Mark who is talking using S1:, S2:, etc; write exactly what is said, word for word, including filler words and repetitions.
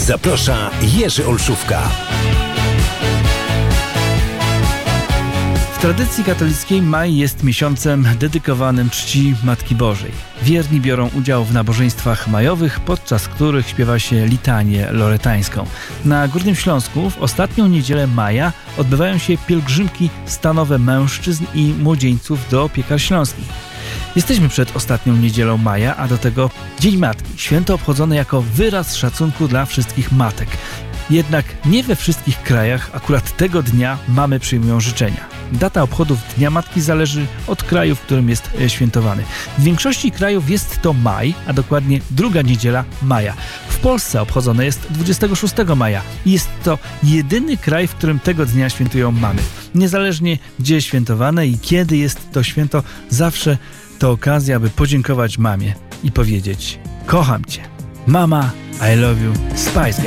S1: Zaprasza Jerzy Olszówka.
S2: W tradycji katolickiej maj jest miesiącem dedykowanym czci Matki Bożej. Wierni biorą udział w nabożeństwach majowych, podczas których śpiewa się litanię loretańską. Na Górnym Śląsku w ostatnią niedzielę maja odbywają się pielgrzymki stanowe mężczyzn i młodzieńców do Piekar Śląskich. Jesteśmy przed ostatnią niedzielą maja, a do tego Dzień Matki, święto obchodzone jako wyraz szacunku dla wszystkich matek. Jednak nie we wszystkich krajach akurat tego dnia mamy przyjmują życzenia. Data obchodów Dnia Matki zależy od kraju, w którym jest świętowany. W większości krajów jest to maj, a dokładnie druga niedziela maja. W Polsce obchodzone jest dwudziestego szóstego maja i jest to jedyny kraj, w którym tego dnia świętują mamy. Niezależnie gdzie świętowane i kiedy jest to święto, zawsze to okazja, aby podziękować mamie i powiedzieć: kocham Cię. Mama, I love you, Spice Girls.